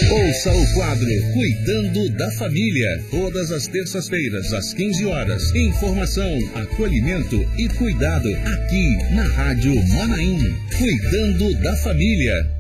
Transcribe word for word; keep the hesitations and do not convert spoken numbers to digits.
Ouça o quadro Cuidando da Família, todas as terças-feiras, às quinze horas. Informação, acolhimento e cuidado aqui na Rádio Manaim. Cuidando da Família.